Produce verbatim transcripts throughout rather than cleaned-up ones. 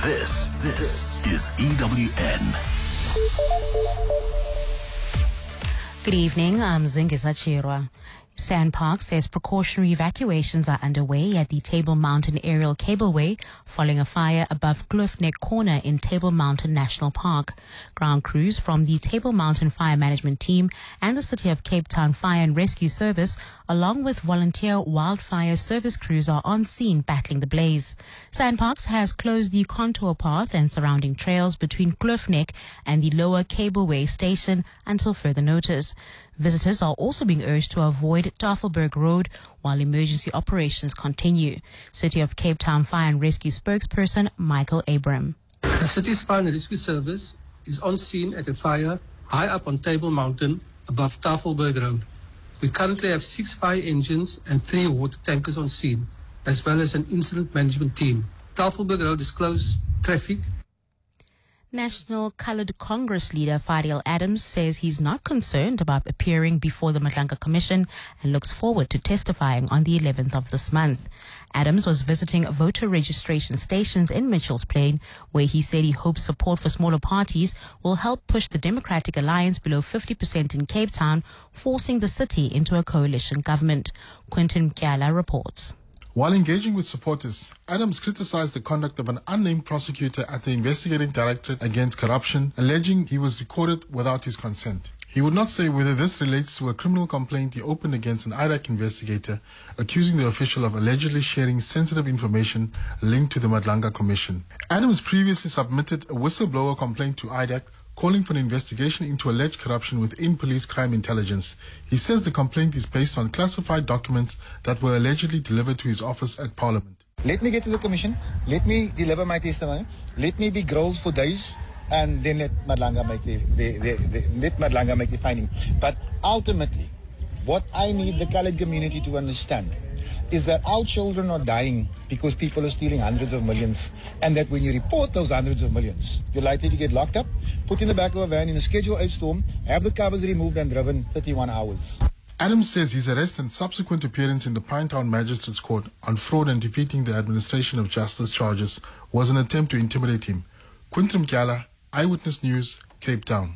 This, this is E W N. Good evening, I'm Zingisa Chirwa. SANParks says precautionary evacuations are underway at the Table Mountain Aerial Cableway following a fire above Kloof Neck Corner in Table Mountain National Park. Ground crews from the Table Mountain Fire Management Team and the City of Cape Town Fire and Rescue Service, along with volunteer wildfire service crews, are on scene battling the blaze. SANParks has closed the contour path and surrounding trails between Kloof Neck and the lower Cableway station until further notice. Visitors are also being urged to avoid Tafelberg Road while emergency operations continue. City of Cape Town Fire and Rescue spokesperson Michael Abram. The city's fire and rescue service is on scene at a fire high up on Table Mountain above Tafelberg Road. We currently have six fire engines and three water tankers on scene, as well as an incident management team. Tafelberg Road is closed traffic. National Coloured Congress leader Fadiel Adams says he's not concerned about appearing before the Madlanga Commission and looks forward to testifying on the eleventh of this month. Adams was visiting voter registration stations in Mitchell's Plain, where he said he hopes support for smaller parties will help push the Democratic Alliance below fifty percent in Cape Town, forcing the city into a coalition government. Quentin Mkiala reports. While engaging with supporters, Adams criticized the conduct of an unnamed prosecutor at the Investigating Directorate Against Corruption, alleging he was recorded without his consent. He would not say whether this relates to a criminal complaint he opened against an I D A C investigator, accusing the official of allegedly sharing sensitive information linked to the Madlanga Commission. Adams previously submitted a whistleblower complaint to I D A C, calling for an investigation into alleged corruption within police crime intelligence. He says the complaint is based on classified documents that were allegedly delivered to his office at Parliament. Let me get to the commission, let me deliver my testimony, let me be grilled for days, and then let Madlanga make the, the, the, the, let Madlanga make the finding. But ultimately, what I need the coloured community to understand is that our children are dying because people are stealing hundreds of millions, and that when you report those hundreds of millions, you're likely to get locked up, put in the back of a van in a Schedule eight storm, have the covers removed and driven thirty-one hours. Adams says his arrest and subsequent appearance in the Pinetown Magistrates Court on fraud and defeating the administration of justice charges was an attempt to intimidate him. Quinton Mkiala, Eyewitness News, Cape Town.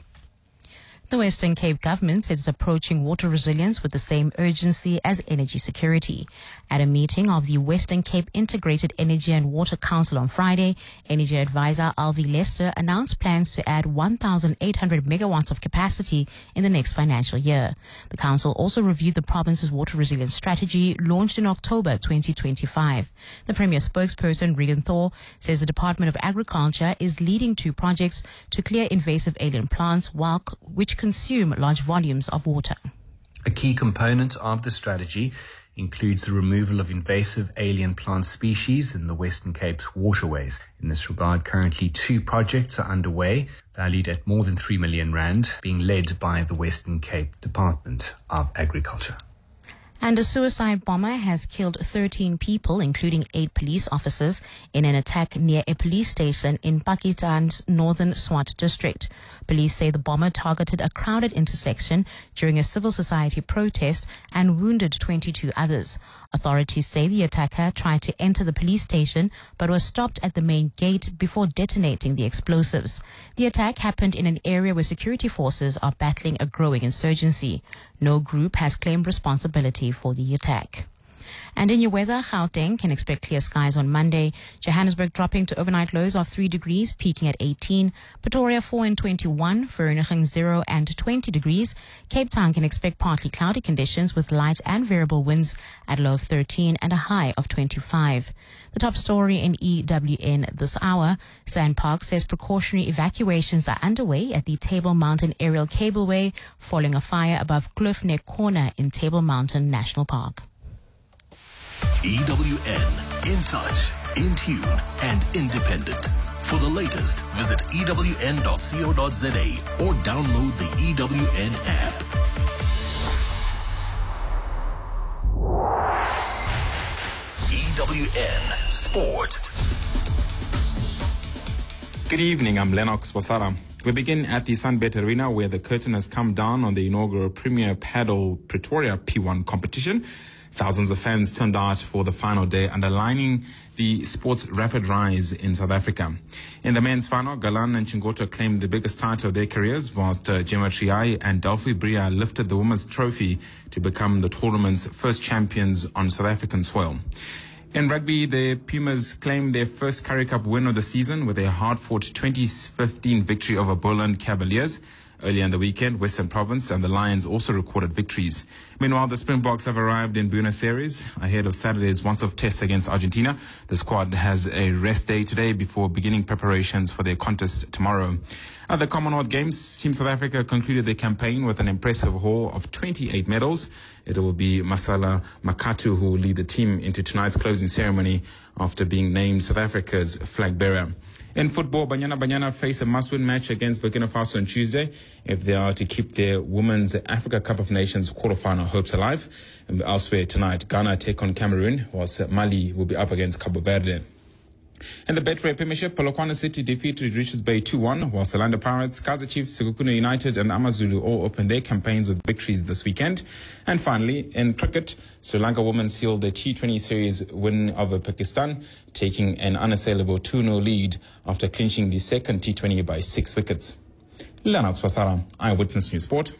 The Western Cape government says it's approaching water resilience with the same urgency as energy security. At a meeting of the Western Cape Integrated Energy and Water Council on Friday, Energy Advisor Alvi Lester announced plans to add one thousand eight hundred megawatts of capacity in the next financial year. The council also reviewed the province's water resilience strategy launched in October twenty twenty-five. The Premier spokesperson, Regan Thor, says the Department of Agriculture is leading two projects to clear invasive alien plants while, which consume large volumes of water. A key component of the strategy includes the removal of invasive alien plant species in the Western Cape's waterways. In this regard, currently two projects are underway, valued at more than three million rand, being led by the Western Cape Department of Agriculture. And a suicide bomber has killed thirteen people, including eight police officers, in an attack near a police station in Pakistan's northern Swat district. Police say the bomber targeted a crowded intersection during a civil society protest and wounded twenty-two others. Authorities say the attacker tried to enter the police station but was stopped at the main gate before detonating the explosives. The attack happened in an area where security forces are battling a growing insurgency. No group has claimed responsibility for the attack. And in your weather, Gauteng can expect clear skies on Monday. Johannesburg dropping to overnight lows of three degrees, peaking at eighteen. Pretoria four and twenty-one, Vereeniging zero and twenty degrees. Cape Town can expect partly cloudy conditions with light and variable winds at a low of thirteen and a high of twenty-five. The top story in E W N this hour, SANParks says precautionary evacuations are underway at the Table Mountain Aerial Cableway following a fire above Kloof Neck Corner in Table Mountain National Park. E W N, in touch, in tune, and independent. For the latest, visit E W N dot co dot za or download the E W N app. E W N Sport. Good evening, I'm Lennox Wasara. We begin at the Sunbet Arena, where the curtain has come down on the inaugural Premier Paddle Pretoria P one competition. Thousands of fans turned out for the final day, underlining the sport's rapid rise in South Africa. In the men's final, Galan and Chingoto claimed the biggest title of their careers, whilst uh, Gemma Triai and Delphi Bria lifted the women's trophy to become the tournament's first champions on South African soil. In rugby, the Pumas claimed their first Currie Cup win of the season with a hard-fought twenty fifteen victory over Boland Cavaliers. Earlier in the weekend, Western Province and the Lions also recorded victories. Meanwhile, the Springboks have arrived in Buenos Aires ahead of Saturday's once-off test against Argentina. The squad has a rest day today before beginning preparations for their contest tomorrow. At the Commonwealth Games, Team South Africa concluded their campaign with an impressive haul of twenty-eight medals. It will be Masala Makatu who will lead the team into tonight's closing ceremony after being named South Africa's flag bearer. In football, Banyana Banyana face a must-win match against Burkina Faso on Tuesday if they are to keep their Women's Africa Cup of Nations quarterfinal hopes alive. And elsewhere tonight, Ghana take on Cameroon, whilst Mali will be up against Cabo Verde. In the Betway Premiership, Polokwane City defeated Richards Bay two one, while Orlando Pirates, Kaizer Chiefs, Sekhukhune United and Amazulu all opened their campaigns with victories this weekend. And finally, in cricket, Sri Lanka women sealed their T twenty series win over Pakistan, taking an unassailable two nil lead after clinching the second T twenty by six wickets. Lennox Wasara, Eyewitness News Sport.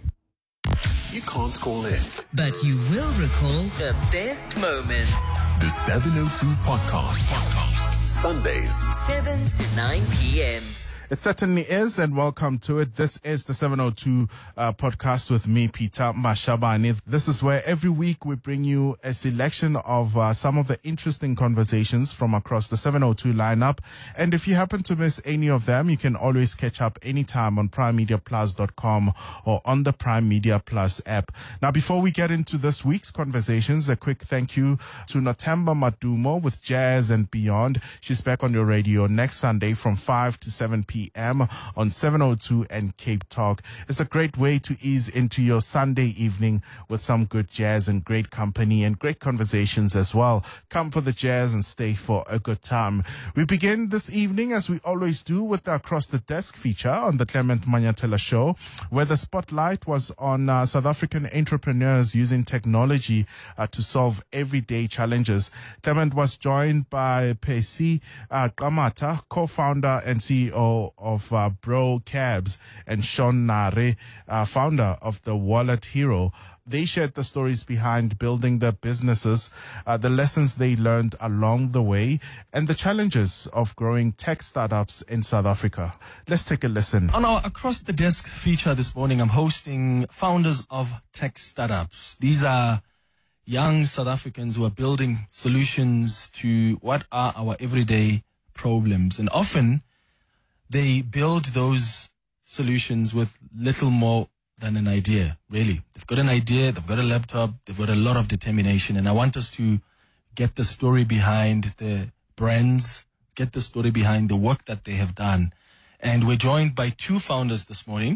You can't call in, but you will recall the best moments. The seven oh two Podcast. Podcast. Sundays, seven to nine p.m. It certainly is, and welcome to it. This is the seven oh two uh, podcast with me, Peter Mashabane. This is where every week we bring you a selection of uh, some of the interesting conversations from across the seven oh two lineup. And if you happen to miss any of them, you can always catch up anytime on prime media plus dot com or on the Prime Media Plus app. Now, before we get into this week's conversations, a quick thank you to Nothemba Madumo with Jazz and Beyond. She's back on your radio next Sunday from five to seven p.m. on seven oh two and Cape Talk. It's a great way to ease into your Sunday evening with some good jazz and great company and great conversations as well. Come for the jazz and stay for a good time. We begin this evening, as we always do, with the Across the Desk feature on the Clement Manyatela Show, where the spotlight was on uh, South African entrepreneurs using technology uh, to solve everyday challenges. Clement was joined by Percy uh, Kamata, co-founder and C E O of uh, Bro Cabs, and Sean Nare, uh, founder of the Wallet Hero. They shared the stories behind building their businesses, uh, the lessons they learned along the way, and the challenges of growing tech startups in South Africa. Let's take a listen. On our Across the Desk feature this morning, I'm hosting founders of tech startups. These are young South Africans who are building solutions to what are our everyday problems. And often they build those solutions with little more than an idea, really. They've got an idea, they've got a laptop, they've got a lot of determination. And I want us to get the story behind the brands, get the story behind the work that they have done. And we're joined by two founders this morning,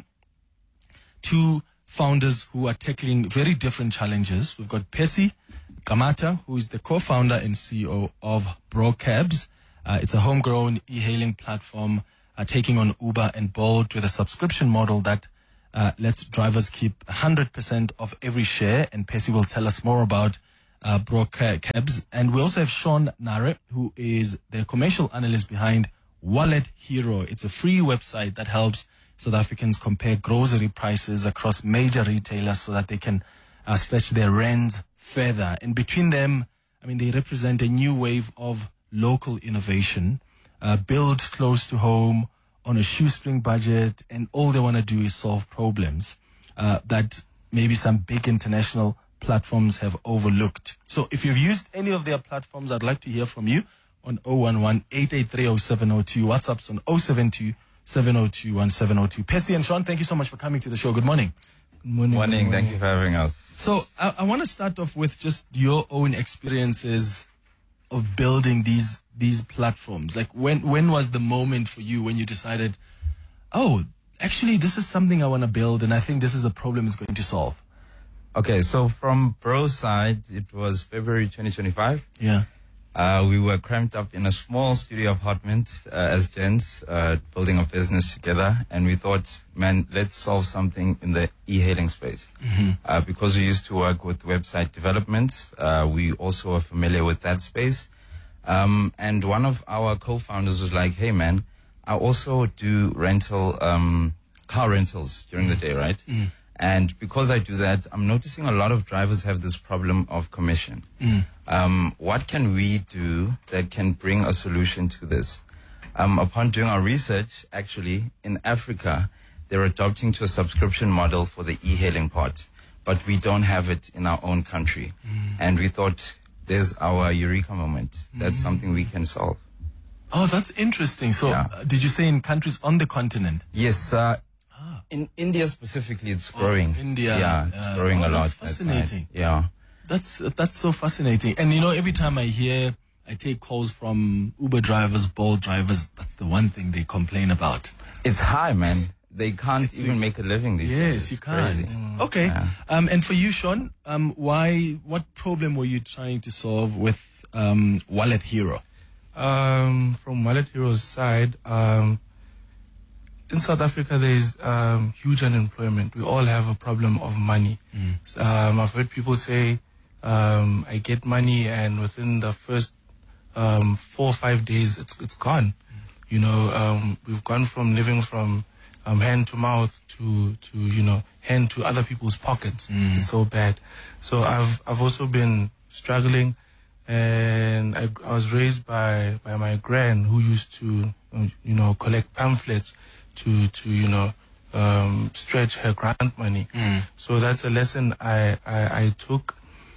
two founders who are tackling very different challenges. We've got Percy Kamata, who is the co-founder and C E O of Bro Cabs. Uh, it's a homegrown e-hailing platform Uh, taking on Uber and Bolt with a subscription model that uh, lets drivers keep one hundred percent of every share. And Percy will tell us more about uh, Bro Cabs. And we also have Sean Nare, who is the commercial analyst behind Wallet Hero. It's a free website that helps South Africans compare grocery prices across major retailers so that they can uh, stretch their rands further. And between them, I mean, they represent a new wave of local innovation. Uh, build close to home on a shoestring budget, and all they want to do is solve problems uh, that maybe some big international platforms have overlooked. So if you've used any of their platforms, I'd like to hear from you on zero one one, eight eight three, zero seven zero two. WhatsApp's on zero seven two, seven zero two, one seven zero two. Percy and Sean, thank you so much for coming to the show. Good morning. Good morning. Morning. Thank you for having us. So I, I want to start off with just your own experiences of building these these platforms. Like, when when was the moment for you when you decided, oh, actually this is something I want to build and I think this is a problem it's going to solve? Okay, so from Bro's side, it was February twenty twenty-five. Yeah. Uh, we were cramped up in a small studio apartment uh, as gents, uh, building a business together. And we thought, man, let's solve something in the e-hailing space. Mm-hmm. Uh, because we used to work with website developments, uh, we also are familiar with that space. Um, and one of our co-founders was like, hey, man, I also do rental, um, car rentals during the day, right? Mm. And because I do that, I'm noticing a lot of drivers have this problem of commission. Mm. Um, what can we do that can bring a solution to this? Um, upon doing our research, actually, in Africa, they're adopting to a subscription model for the e-hailing part, but we don't have it in our own country. Mm. And we thought, there's our eureka moment. That's Mm. something we can solve. Oh, that's interesting. So, Yeah. uh, did you say in countries on the continent? Yes, uh, in India specifically, it's growing. Oh, India. Yeah, it's Uh, growing oh, a lot. that's that side. fascinating. Yeah. That's uh, that's so fascinating. And you know, every time I hear, I take calls from Uber drivers, Bolt drivers, that's the one thing they complain about. It's high, man. They can't It's even a- make a living these days. Yes, you It's can't. crazy. Okay. Yeah. Um, and for you, Sean, um, why? What problem were you trying to solve with um, Wallet Hero? Um, from Wallet Hero's side, um, in South Africa, there is um, huge unemployment. We all have a problem of money. Mm. Um, I've heard people say, um, I get money and within the first um, four or five days, it's it's gone. You know, um, we've gone from living from um, hand to mouth to, to, you know, hand to other people's pockets. Mm. It's so bad. So I've I've also been struggling. And I, I was raised by, by my gran who used to, you know, collect pamphlets to, to you know, um, stretch her grant money. Mm. So that's a lesson I, I, I took.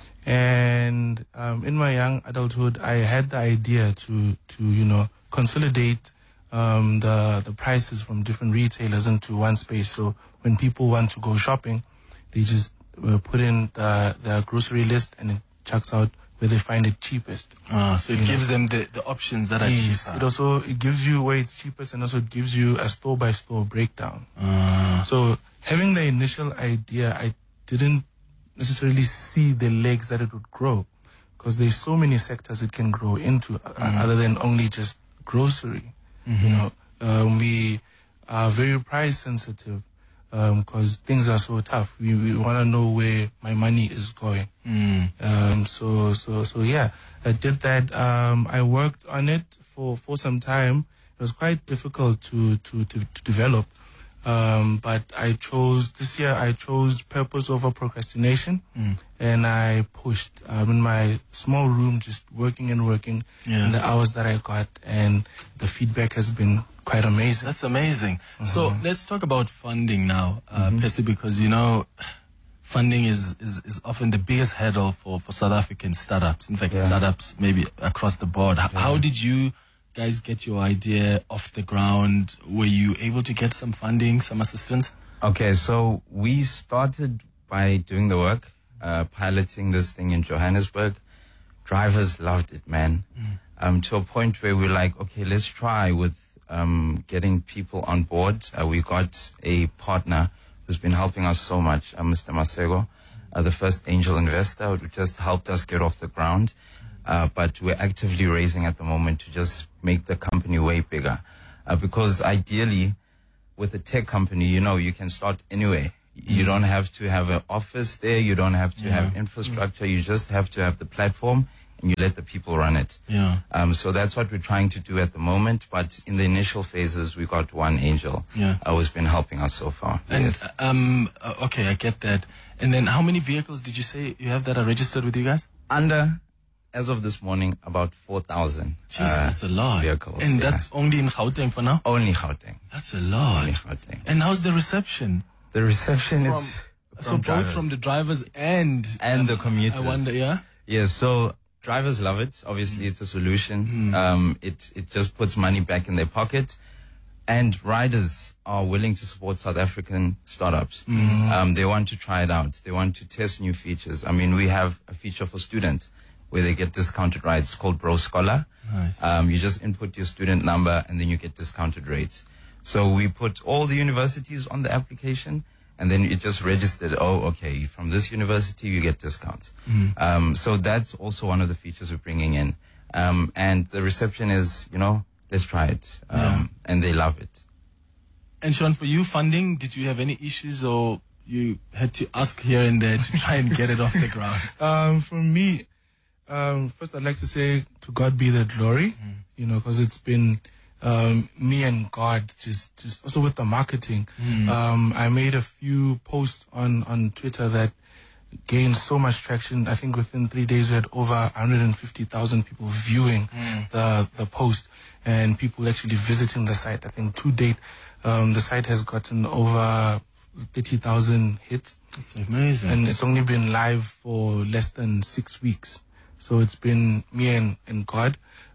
And um, in my young adulthood, I had the idea to, to you know, consolidate um, the, the prices from different retailers into one space. So when people want to go shopping, they just uh, put in the, the grocery list and it checks out where they find it cheapest. Ah, so it You gives know. them the, the options that are Yes, cheaper. it also it gives you where it's cheapest and also it gives you a store by store breakdown. Ah. So having the initial idea, I didn't necessarily see the legs that it would grow because there's so many sectors it can grow into uh, Mm. other than only just grocery. Mhm. You know, um, we are very price sensitive because things are so tough. We, we want to know where my money is going. Mm. Um, so, so, so yeah, I did that. Um, I worked on it for, for some time. It was quite difficult to, to, to, to develop. Um, but I chose, this year I chose purpose over procrastination. Mm. And I pushed, um, in my small room, just working and working Yeah. in the hours that I got. And the feedback has been quite amazing. That's amazing. So let's talk about funding now, uh, Percy, because, you know, funding is, is, is often the biggest hurdle for, for South African startups. In fact, Yeah. startups maybe across the board. H- How did you guys get your idea off the ground? Were you able to get some funding, some assistance? Okay, so we started by doing the work, uh, piloting this thing in Johannesburg. Drivers loved it, man. Um, to a point where we're like, okay, let's try with um, getting people on board. Uh, we got a partner who's been helping us so much, uh, Mister Masego, uh, the first angel investor, who just helped us get off the ground. Uh, but we're actively raising at the moment to just make the company way bigger. Uh, because ideally, with a tech company, you know, you can start anywhere. You Mm. don't have to have an office there. You don't have to Yeah. have infrastructure. You just have to have the platform and you let the people run it. Yeah. Um, so that's what we're trying to do at the moment. But in the initial phases, we got one angel Yeah. uh, who's been helping us so far. And, Yes. um, uh, okay, I get that. And then how many vehicles did you say you have that are registered with you guys? Under, as of this morning, about four thousand. Jeez, that's a lot. Vehicles. And yeah. that's only in Gauteng for now? only Gauteng. That's a lot. Only Gauteng. And how's the reception? The reception From- is so from both drivers. from the drivers and and the commuters. I wonder, yeah. Yes, so drivers love it. Obviously, it's a solution. Um, it it just puts money back in their pocket, and riders are willing to support South African startups. Um, they want to try it out. They want to test new features. I mean, we have a feature for students where they get discounted rides called Bro Scholar. Nice. Um, you just input your student number and then you get discounted rates. So we put all the universities on the application. And then it just registered, oh, okay, from this university, you get discounts. Um, so that's also one of the features we're bringing in. Um, and the reception is, you know, let's try it. Um, Yeah. And they love it. And Sean, for you, funding, did you have any issues or you had to ask here and there to try and get it off the ground? Um, for me, um, first I'd like to say to God be the glory, mm. you know, because it's been um, me and God, just, just also with the marketing. Mm. Um, I made a few posts on, on Twitter that gained so much traction. I think within three days we had over one hundred fifty thousand people viewing mm. the the post and people actually visiting the site. I think to date, um, the site has gotten over thirty thousand hits. That's amazing. And it's only been live for less than six weeks. So it's been me and, and God.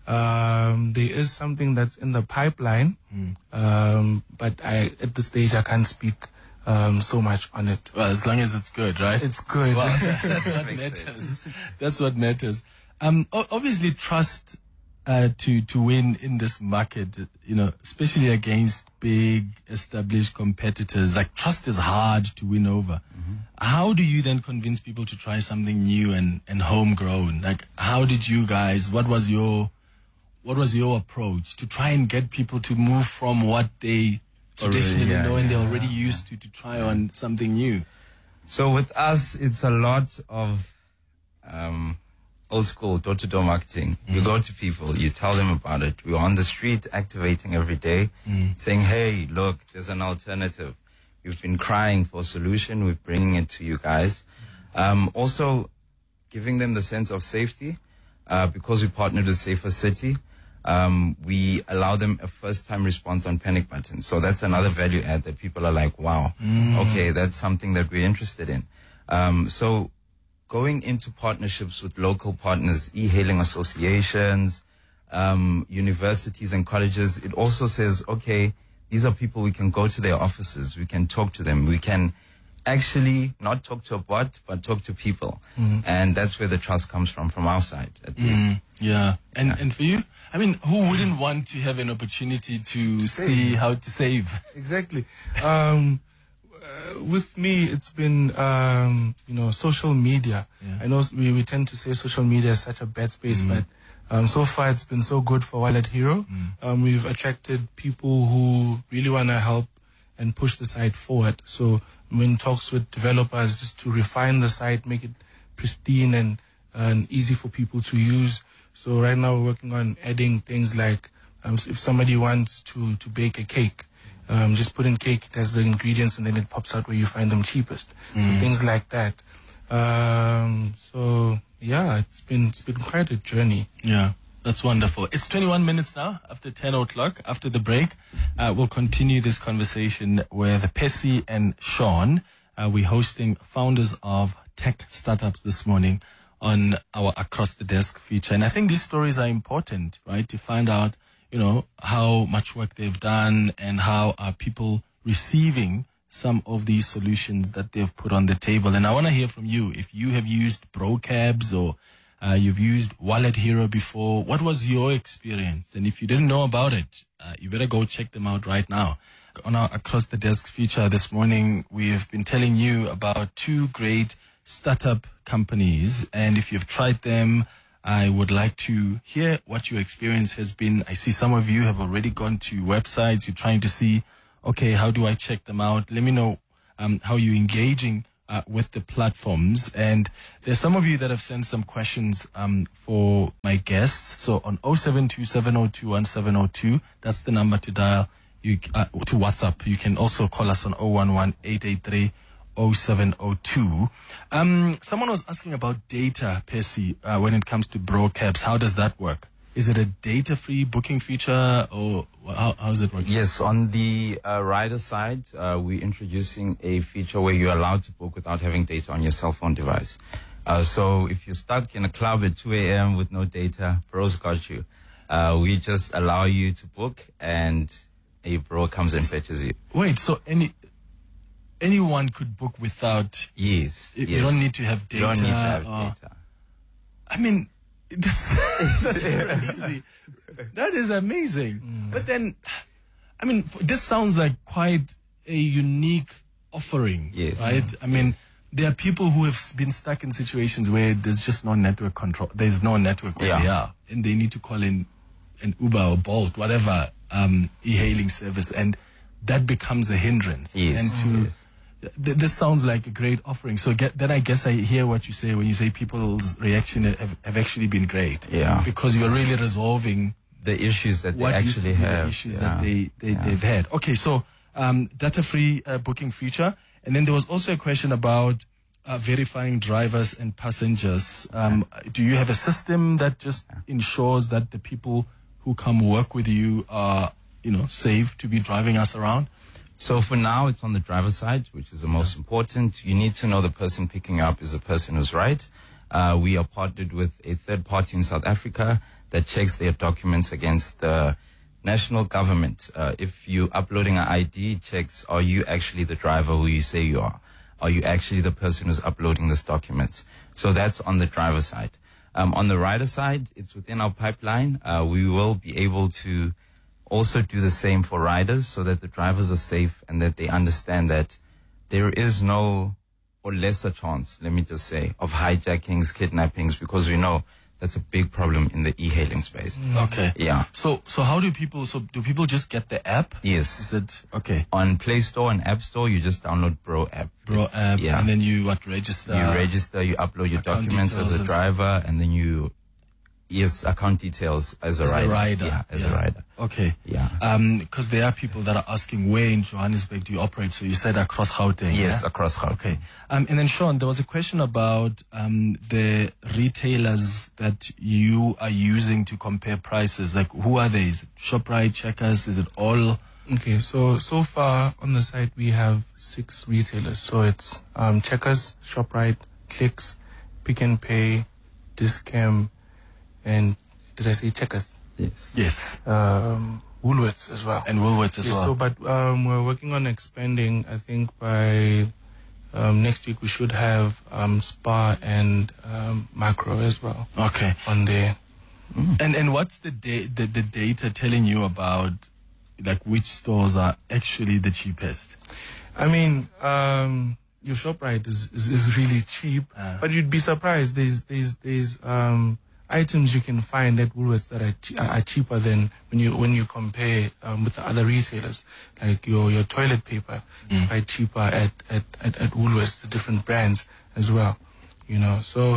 Um, there is something that's in the pipeline, mm. um, but I at this stage I can't speak um, so much on it. Well, as long as it's good, right? It's good. Well, that's what matters. That's what matters. Um, obviously, trust uh, to to win in this market, you know, especially against big established competitors. Like trust is hard to win over. Mm-hmm. How do you then convince people to try something new and and homegrown? Like, how did you guys? What was your what was your approach to try and get people to move from what they traditionally yeah, know and yeah, they're already yeah. used to to try on something new? So with us, it's a lot of um, old school door-to-door marketing. Mm. You go to people, you tell them about it. We're on the street activating every day, mm. saying, hey, look, there's an alternative. We've been crying for a solution. We're bringing it to you guys. Um, also, giving them the sense of safety uh, because we partnered with Safer City. Um, we allow them a first-time response on panic buttons. So that's another value add that people are like, wow, mm. okay, that's something that we're interested in. Um, so going into partnerships with local partners, e-hailing associations, um, universities and colleges, it also says, okay, these are people we can go to their offices, we can talk to them, we can actually not talk to a bot, but talk to people. Mm. And that's where the trust comes from, from our side, at least. Mm. Yeah. And yeah. and for you? I mean, who wouldn't want to have an opportunity to, to see how to save? Exactly. Um, uh, with me, it's been, um, you know, social media. Yeah. I know we, we tend to say social media is such a bad space, mm. but um, so far it's been so good for Wallet Hero. Mm. Um, we've attracted people who really want to help and push the site forward. So when talks with developers just to refine the site, make it pristine and, uh, and easy for people to use. So right now we're working on adding things like um, if somebody wants to, to bake a cake, um, just put in cake, it has the ingredients and then it pops out where you find them cheapest. Mm. So things like that. Um, so yeah, it's been it's been quite a journey. Yeah, that's wonderful. It's twenty-one minutes now after ten o'clock. After the break, uh, we'll continue this conversation with Percy and Sean. Uh, we're hosting founders of tech startups this morning on our Across the Desk feature. And I think these stories are important, right? To find out, you know, how much work they've done and how are people receiving some of these solutions that they've put on the table. And I want to hear from you. If you have used BroCabs or uh, you've used Wallet Hero before, what was your experience? And if you didn't know about it, uh, you better go check them out right now. On our Across the Desk feature this morning, we've been telling you about two great startup companies, and if you've tried them, I would like to hear what your experience has been. I see some of you have already gone to websites. You're trying to see, okay, how do I check them out? Let me know um, how you're engaging uh, with the platforms. And there's some of you that have sent some questions um, for my guests. So on oh seven two seven oh two one seven oh two, that's the number to dial. You uh, to WhatsApp. You can also call us on oh one one eight eight three oh seven oh two. Um, someone was asking about data, Percy, uh, when it comes to BroCabs. How does that work? Is it a data-free booking feature, or how, how does it work? Yes, on the uh, rider side, uh, we're introducing a feature where you're allowed to book without having data on your cell phone device. Uh, so if you're stuck in a club at two a.m. with no data, Bro's got you. Uh, we just allow you to book, and a Bro comes and fetches you. Wait, so any... anyone could book without... Yes, You, yes. you don't need to have data. You don't need to have or, data. I mean, that's, that's crazy. That is amazing. Mm. But then, I mean, this sounds like quite a unique offering, yes. right? I mean, there are people who have been stuck in situations where there's just no network control. There's no network where Yeah. they are, and they need to call in an Uber or Bolt, whatever um, e-hailing service, and that becomes a hindrance. Yes. And to th- this sounds like a great offering. So get, then I guess I hear what you say when you say people's reaction have, have actually been great. Yeah. Because you're really resolving the issues that they what used to actually be the have. issues Yeah. that they, they Yeah. they've had. Okay, so um, data-free uh, booking feature, and then there was also a question about uh, verifying drivers and passengers. Um, do you have a system that just ensures that the people who come work with you are, you know, safe to be driving us around? So for now, it's on the driver's side, which is the most important. You need to know the person picking you up is the person who's right. Uh, we are partnered with a third party in South Africa that checks their documents against the national government. Uh, if you uploading an I D, it checks, are you actually the driver who you say you are? Are you actually the person who's uploading this document? So that's on the driver's side. Um, on the rider side, it's within our pipeline. Uh, we will be able to also do the same for riders so that the drivers are safe and that they understand that there is no or lesser chance, let me just say, of hijackings, kidnappings, because we know that's a big problem in the e-hailing space. Okay. Yeah. So so how do people, so do people just get the app? Yes. Is it, okay. On Play Store and App Store, you just download Bro app. Bro It's- app, yeah. and then you what register? You register, you upload your account documents details as a and driver, and then you, yes, account details as a As rider. a rider. Yeah, as yeah. a rider. Okay. Yeah. Um, because there are people that are asking where in Johannesburg do you operate? So you said across Gauteng. Yes, yeah? across Gauteng. Okay. Um, and then Sean, there was a question about um the retailers that you are using to compare prices. Like, who are they? Is it ShopRite, Checkers? Is it all? Okay, so so far on the site we have six retailers. So it's um, Checkers, ShopRite, Clicks, Pick n Pay, Discam, and did I say Checkers? Yes. Yes. Um, Woolworths as well. And Woolworths as Yes, well. So, but um, we're working on expanding. I think by um, next week we should have um, Spar and um, Macro as well. Okay. On there. And and what's the, da- the the data telling you about like which stores are actually the cheapest? I mean, um, your ShopRite is, is, is really cheap, Uh. but you'd be surprised. There's there's there's um, items you can find at Woolworths that are, che- are cheaper than when you when you compare um, with the other retailers. Like your, your toilet paper is Mm. quite cheaper at, at, at, at Woolworths, the different brands as well. You know, so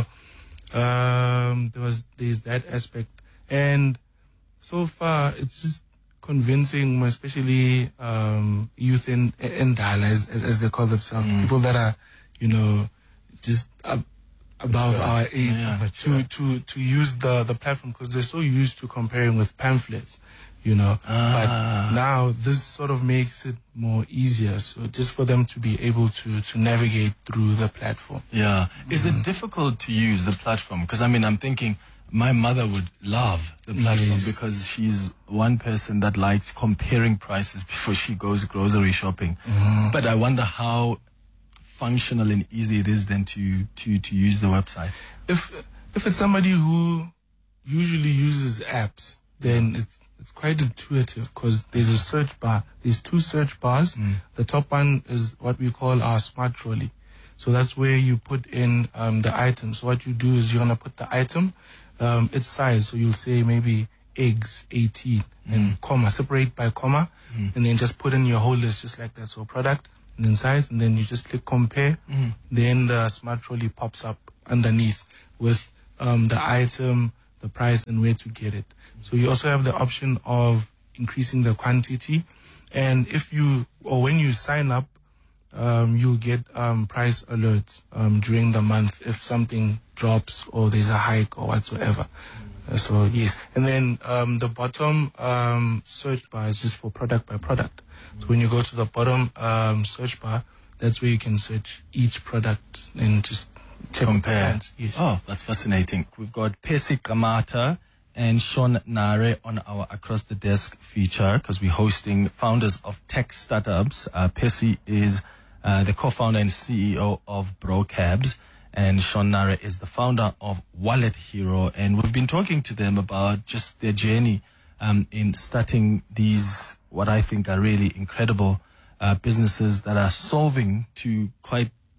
um, there was there's that aspect, and so far it's just convincing, especially um, youth in in Dala, as, as they call themselves, people that are, you know, just ab- above our age, Yeah, to, to to use the the platform because they're so used to comparing with pamphlets, you know. Ah. But now this sort of makes it more easier, so just for them to be able to to navigate through the platform. Yeah. Is it difficult to use the platform? Because, I mean, I'm thinking my mother would love the platform Yes. because she's one person that likes comparing prices before she goes grocery shopping. Mhm. But I wonder how functional and easy it is then to, to, to use the website. If if it's somebody who usually uses apps, then it's it's quite intuitive because there's a search bar. There's two search bars. The top one is what we call our smart trolley. So that's where you put in um, the item. So what you do is you're gonna put the item, um, its size. So you'll say maybe eggs eighteen and comma, separate by comma, and then just put in your whole list just like that. So product and then size, and then you just click compare. Mm. Then the smart trolley pops up underneath with um, the item, the price, and where to get it. So you also have the option of increasing the quantity, and if you or when you sign up, um, you'll get um, price alerts um, during the month if something drops or there's a hike or whatsoever. Uh, so yes, and then um, the bottom um, search bar is just for product by product. So when you go to the bottom um, search bar, that's where you can search each product and just check the Compare. brands. Yes. Oh, that's fascinating. We've got Percy Kamata and Sean Nare on our Across the Desk feature because we're hosting founders of tech startups. Uh, Percy is uh, the co-founder and C E O of BroCabs, and Sean Nare is the founder of Wallet Hero. And we've been talking to them about just their journey um, in starting these, what I think are really incredible uh, businesses that are solving to quite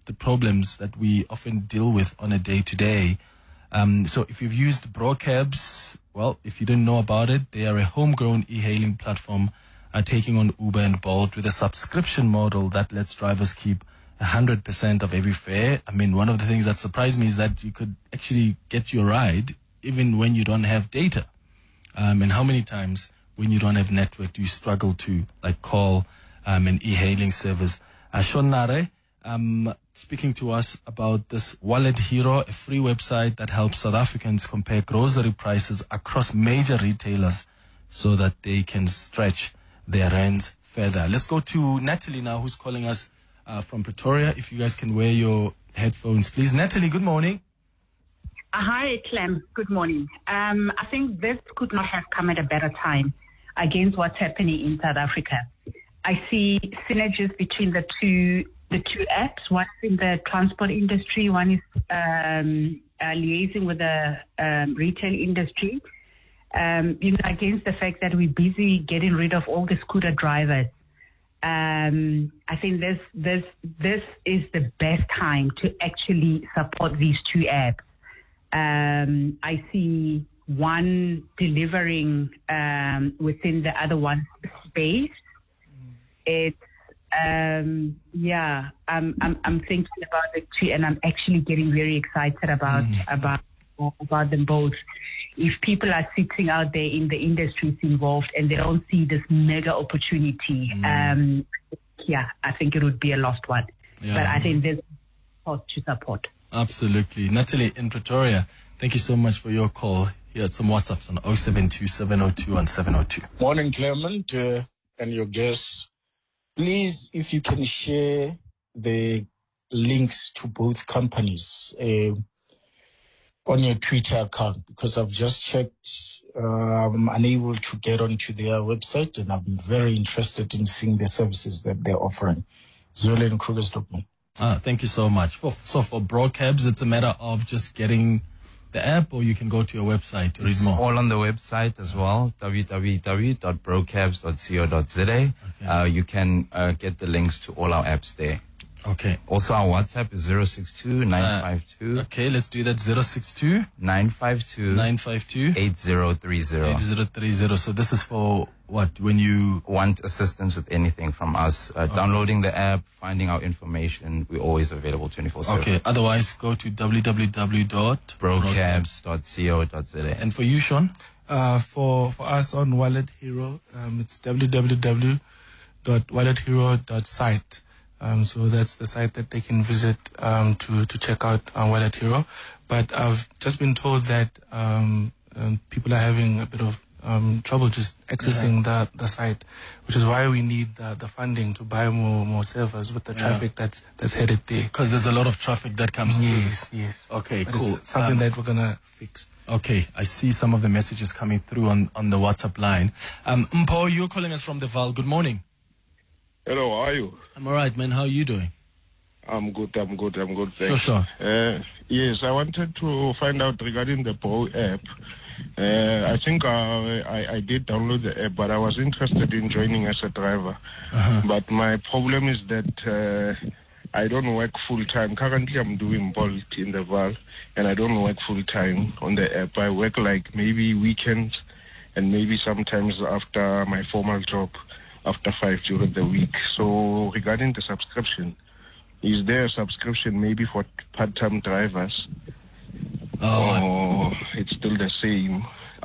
the problems that we often deal with on a day-to-day. Um, so if you've used BroCabs, well, if you didn't know about it, they are a homegrown e-hailing platform uh, taking on Uber and Bolt with a subscription model that lets drivers keep one hundred percent of every fare. I mean, one of the things that surprised me is that you could actually get your ride even when you don't have data. Um, and how many times when you don't have network do you struggle to like call um, an e-hailing service? Uh, Sean Nare, um, speaking to us about this Wallet Hero, a free website that helps South Africans compare grocery prices across major retailers so that they can stretch their rents further. Let's go to Natalie now, who's calling us uh, from Pretoria. If you guys can wear your headphones, please. Natalie, good morning. Hi, Clem. Good morning. Um, I think this could not have come at a better time against what's happening in South Africa. I see synergies between the two the two apps. One's in the transport industry, one is um, uh, liaising with the um, retail industry. Um, you know, against the fact that we're busy getting rid of all the scooter drivers. Um, I think this this this is the best time to actually support these two apps. Um, I see one delivering um, within the other one's space. It's um, yeah. I'm I'm I'm thinking about the two, and I'm actually getting very excited about mm. about about them both. If people are sitting out there in the industries involved and they don't see this mega opportunity, mm. um, yeah, I think it would be a lost one. Yeah. But I think there's support to support. Absolutely. Natalie in Pretoria, thank you so much for your call. Here's some WhatsApps on oh seven two, seven oh two, one seven oh two. Morning, Clement, uh, and your guests. Please, if you can share the links to both companies uh, on your Twitter account, because I've just checked. Uh, I'm unable to get onto their website, and I'm very interested in seeing the services that they're offering. Zola and Kruger Stockman. Ah, thank you so much. For, so for BroCabs, it's a matter of just getting the app, or you can go to your website to it's read more. All on the website as well, w w w dot brocabs dot co dot z a. Okay. Uh, you can uh, get the links to all our apps there. Okay. Also, our WhatsApp is zero six two, nine five two. Uh, okay, let's do that. zero six two, nine five two, nine five two, eight zero three zero. eight zero three zero. So this is for what? When you want assistance with anything from us, uh, okay. downloading the app, finding our information, we're always available twenty-four seven. Okay, otherwise go to w w w dot brocabs dot co dot z a. And for you, Sean? Uh, for, for us on Wallet Hero, um, it's w w w dot wallet hero dot site. Um, so that's the site that they can visit um, to to check out uh, Wallet Hero. But I've just been told that um, um, people are having a bit of um, trouble just accessing yeah. the the site, which is why we need the, the funding to buy more more servers with the yeah. traffic that's that's headed there. Because there's a lot of traffic that comes yes, through. Yes, yes. Okay, but cool. It's something um, that we're gonna fix. Okay, I see some of the messages coming through on on the WhatsApp line. Um, Mpo, you're calling us from the Val. Good morning. Hello, how are you? I'm all right, man. How are you doing? I'm good, I'm good, I'm good. Thanks. Sure, sure. Uh, yes, I wanted to find out regarding the Bro app. Uh, I think uh, I, I did download the app, but I was interested in joining as a driver. Uh-huh. But my problem is that uh, I don't work full-time. Currently, I'm doing Bolt in the Val, and I don't work full-time on the app. I work like maybe weekends and maybe sometimes after my formal job. After five during the week. So regarding the subscription, is there a subscription maybe for part-time drivers? Oh, or it's still the same